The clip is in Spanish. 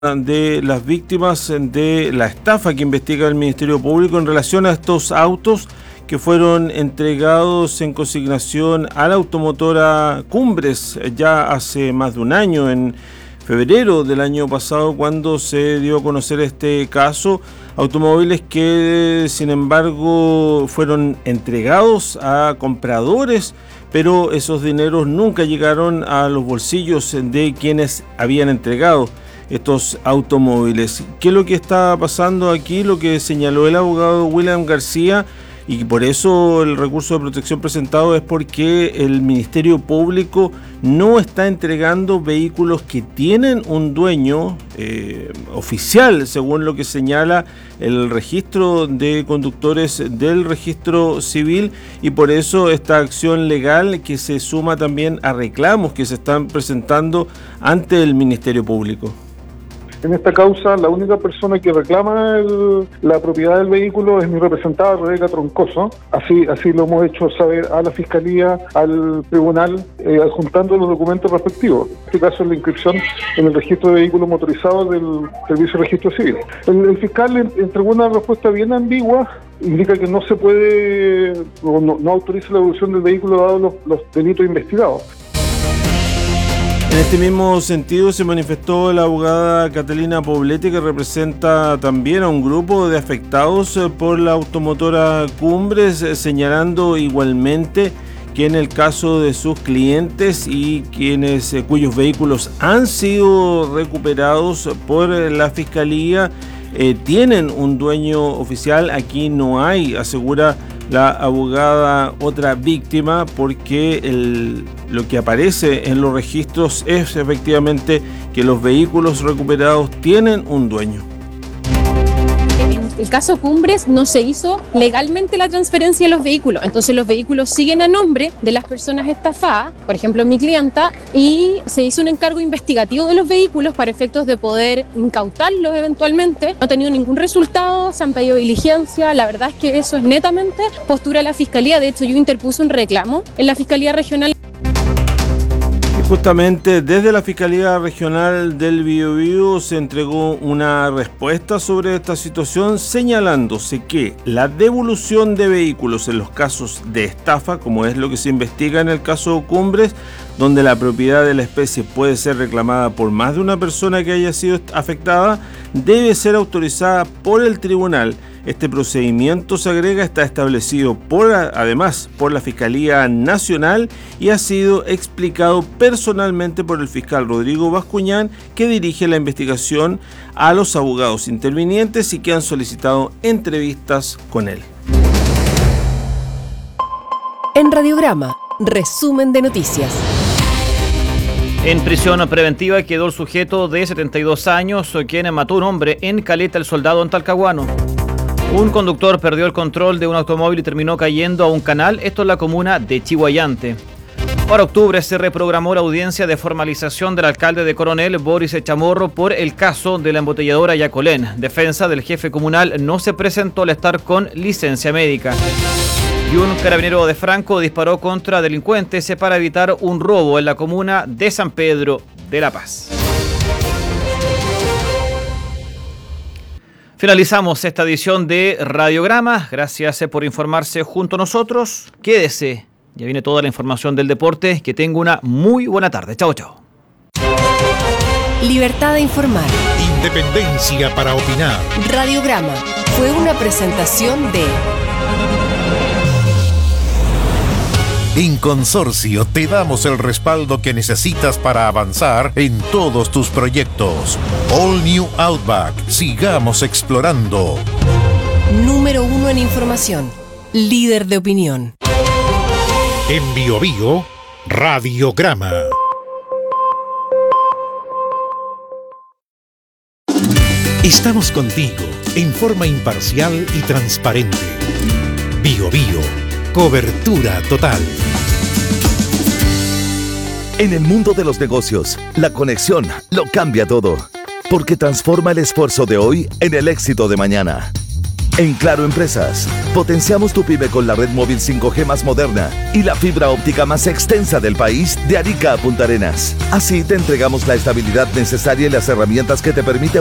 de las víctimas de la estafa que investiga el Ministerio Público en relación a estos autos que fueron entregados en consignación a la automotora Cumbres ya hace más de un año, en febrero del año pasado, cuando se dio a conocer este caso. Automóviles que sin embargo fueron entregados a compradores, pero esos dineros nunca llegaron a los bolsillos de quienes habían entregado estos automóviles. ¿Qué es lo que está pasando aquí? Lo que señaló el abogado William García, y por eso el recurso de protección presentado es porque el Ministerio Público no está entregando vehículos que tienen un dueño oficial, según lo que señala el registro de conductores del registro civil, y por eso esta acción legal que se suma también a reclamos que se están presentando ante el Ministerio Público. En esta causa, la única persona que reclama la propiedad del vehículo es mi representada, Rebeca Troncoso. Así lo hemos hecho saber a la Fiscalía, al Tribunal, adjuntando los documentos respectivos. En este caso es la inscripción en el registro de vehículos motorizados del Servicio de Registro Civil. El fiscal entregó una respuesta bien ambigua. Indica que no se puede, o no autoriza la devolución del vehículo dado los delitos investigados. En este mismo sentido se manifestó la abogada Catalina Poblete, que representa también a un grupo de afectados por la automotora Cumbres, señalando igualmente que en el caso de sus clientes y cuyos vehículos han sido recuperados por la Fiscalía, tienen un dueño oficial. Aquí no hay, asegura la abogada, otra víctima, porque lo que aparece en los registros es efectivamente que los vehículos recuperados tienen un dueño. En el caso Cumbres no se hizo legalmente la transferencia de los vehículos, entonces los vehículos siguen a nombre de las personas estafadas, por ejemplo mi clienta, y se hizo un encargo investigativo de los vehículos para efectos de poder incautarlos eventualmente. No ha tenido ningún resultado, se han pedido diligencia. La verdad es que eso es netamente postura de la Fiscalía. De hecho, yo interpuse un reclamo en la Fiscalía Regional. Justamente desde la Fiscalía Regional del Biobío se entregó una respuesta sobre esta situación, señalándose que la devolución de vehículos en los casos de estafa, como es lo que se investiga en el caso Cumbres, donde la propiedad de la especie puede ser reclamada por más de una persona que haya sido afectada, debe ser autorizada por el tribunal. Este procedimiento, se agrega, está establecido además por la Fiscalía Nacional y ha sido explicado personalmente por el fiscal Rodrigo Bascuñán, que dirige la investigación, a los abogados intervinientes y que han solicitado entrevistas con él. En Radiograma, resumen de noticias. En prisión preventiva quedó el sujeto de 72 años, quien mató a un hombre en Caleta el Soldado, en Talcahuano. Un conductor perdió el control de un automóvil y terminó cayendo a un canal, esto en la comuna de Chihuayante. Para octubre se reprogramó la audiencia de formalización del alcalde de Coronel, Boris Chamorro, por el caso de la embotelladora Yacolén. Defensa del jefe comunal no se presentó al estar con licencia médica. Y un carabinero de Franco disparó contra delincuentes para evitar un robo en la comuna de San Pedro de la Paz. Finalizamos esta edición de Radiograma. Gracias por informarse junto a nosotros. Quédese. Ya viene toda la información del deporte. Que tenga una muy buena tarde. Chao, chao. Libertad de informar. Independencia para opinar. Radiograma fue una presentación de... En Consorcio te damos el respaldo que necesitas para avanzar en todos tus proyectos. All New Outback. Sigamos explorando. Número 1 en información. Líder de opinión. En Biobío, Radiograma. Estamos contigo en forma imparcial y transparente. Biobío. Cobertura total. En el mundo de los negocios, la conexión lo cambia todo, porque transforma el esfuerzo de hoy en el éxito de mañana. En Claro Empresas, potenciamos tu pyme con la red móvil 5G más moderna y la fibra óptica más extensa del país, de Arica a Punta Arenas. Así te entregamos la estabilidad necesaria y las herramientas que te permiten